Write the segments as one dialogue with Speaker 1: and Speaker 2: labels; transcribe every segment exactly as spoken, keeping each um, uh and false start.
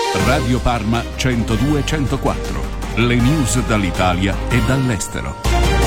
Speaker 1: Radio Parma centodue centoquattro. Le news dall'Italia e dall'estero.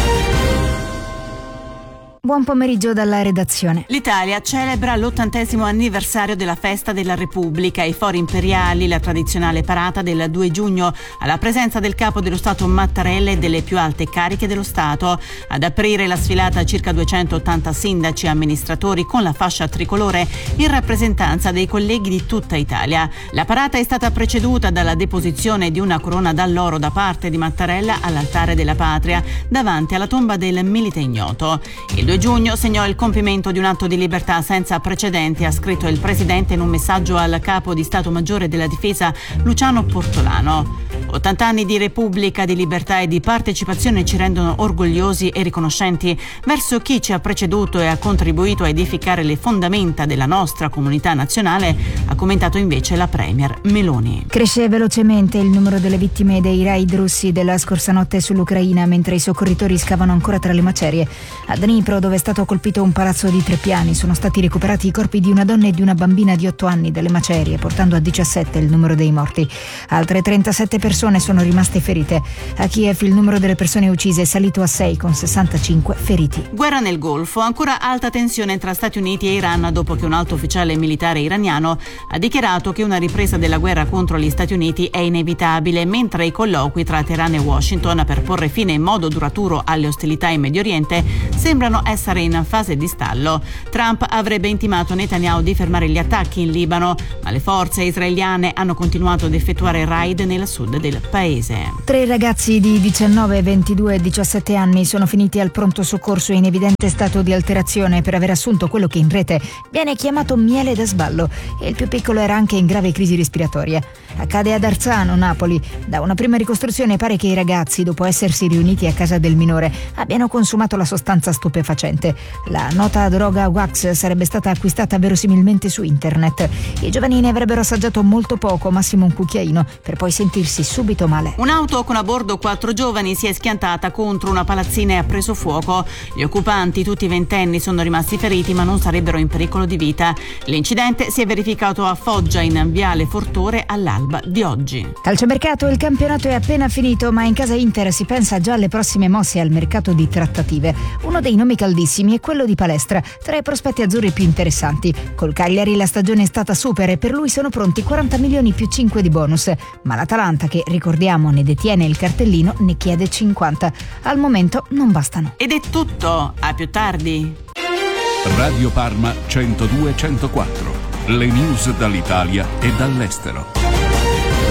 Speaker 2: Buon pomeriggio dalla redazione.
Speaker 3: L'Italia celebra l'ottantesimo anniversario della Festa della Repubblica. I fori imperiali, la tradizionale parata del due giugno, alla presenza del capo dello Stato Mattarella e delle più alte cariche dello Stato. Ad aprire la sfilata circa duecentottanta sindaci e amministratori con la fascia tricolore in rappresentanza dei colleghi di tutta Italia. La parata è stata preceduta dalla deposizione di una corona d'alloro da parte di Mattarella all'altare della Patria, davanti alla tomba del milite ignoto. Il due giugno segnò il compimento di un atto di libertà senza precedenti, ha scritto il presidente in un messaggio al capo di Stato Maggiore della Difesa Luciano Portolano. ottanta anni di Repubblica, di libertà e di partecipazione ci rendono orgogliosi e riconoscenti verso chi ci ha preceduto e ha contribuito a edificare le fondamenta della nostra comunità nazionale, ha commentato invece la premier Meloni.
Speaker 2: Cresce velocemente il numero delle vittime dei raid russi della scorsa notte sull'Ucraina, mentre i soccorritori scavano ancora tra le macerie. A Dnipro, dove è stato colpito un palazzo di tre piani, sono stati recuperati i corpi di una donna e di una bambina di otto anni dalle macerie, portando a diciassette il numero dei morti. Altre trentasette persone sono rimaste ferite. A Kiev il numero delle persone uccise è salito a sei, con sessantacinque feriti.
Speaker 3: Guerra nel Golfo, ancora alta tensione tra Stati Uniti e Iran dopo che un alto ufficiale militare iraniano ha dichiarato che una ripresa della guerra contro gli Stati Uniti è inevitabile, mentre i colloqui tra Teheran e Washington per porre fine in modo duraturo alle ostilità in Medio Oriente sembrano essere in fase di stallo. Trump avrebbe intimato a Netanyahu di fermare gli attacchi in Libano, ma le forze israeliane hanno continuato ad effettuare raid nel sud del paese.
Speaker 2: Tre ragazzi di diciannove, ventidue e diciassette anni sono finiti al pronto soccorso in evidente stato di alterazione per aver assunto quello che in rete viene chiamato miele da sballo, e il più piccolo era anche in grave crisi respiratoria. Accade ad Arzano, Napoli. Da una prima ricostruzione pare che i ragazzi, dopo essersi riuniti a casa del minore, abbiano consumato la sostanza stupefacente. La nota droga wax sarebbe stata acquistata verosimilmente su internet. I giovani ne avrebbero assaggiato molto poco, massimo un cucchiaino, per poi sentirsi subito male.
Speaker 3: Un'auto con a bordo quattro giovani si è schiantata contro una palazzina e ha preso fuoco. Gli occupanti, tutti ventenni, sono rimasti feriti ma non sarebbero in pericolo di vita. L'incidente si è verificato a Foggia, in Viale Fortore, all'alba di oggi.
Speaker 2: Calciomercato, il campionato è appena finito, ma in casa Inter si pensa già alle prossime mosse al mercato di trattative. Uno dei nomi caldissimi è quello di Palestra, tra i prospetti azzurri più interessanti. Col Cagliari la stagione è stata super e per lui sono pronti quaranta milioni più cinque di bonus, ma l'Atalanta, che ricordiamo ne detiene il cartellino, ne chiede cinquanta. Al momento non bastano.
Speaker 3: Ed è tutto, a più tardi.
Speaker 1: Radio Parma centodue centoquattro. Le news dall'Italia e dall'estero.